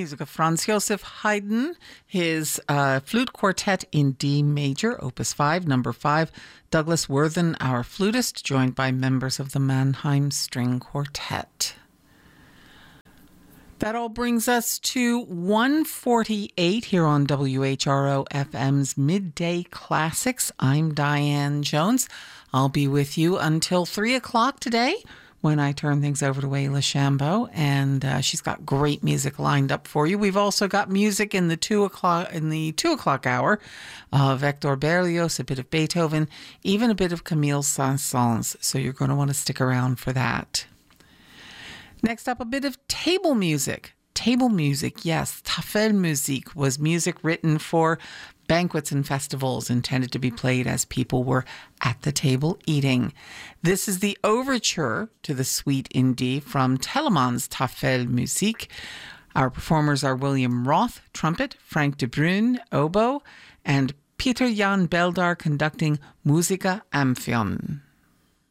Music of Franz Joseph Haydn, his flute quartet in D major, opus 5, number 5. Douglas Worthen, our flutist, joined by members of the Mannheim String Quartet. That all brings us to 1:48 here on WHRO FM's Midday Classics. I'm Diane Jones. I'll be with you until 3 o'clock today, when I turn things over to Ayla Shambo, and she's got great music lined up for you. We've also got music in the 2 o'clock hour of Hector Berlioz, a bit of Beethoven, even a bit of Camille Saint-Saëns. So you're going to want to stick around for that. Next up, a bit of table music. Table music, yes. Tafelmusik was music written for banquets and festivals intended to be played as people were at the table eating. This is the overture to the Suite in D from Telemann's Tafelmusik. Our performers are William Roth, trumpet, Frank de Bruyn, oboe, and Peter Jan Beldar conducting Musica Amphion.